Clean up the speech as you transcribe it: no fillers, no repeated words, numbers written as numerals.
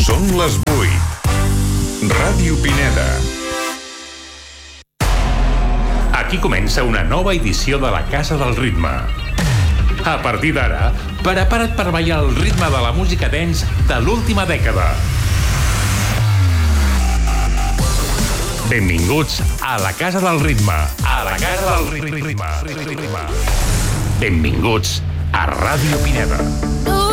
Són les 8. Ràdio Pineda. Aquí comença una nova edició de la Casa del Ritme. A partir d'ara, prepara't per ballar el ritme de la música dance de l'última dècada. Benvinguts a la Casa del Ritme. A la Casa del Ritme. Benvinguts a Ràdio Pineda.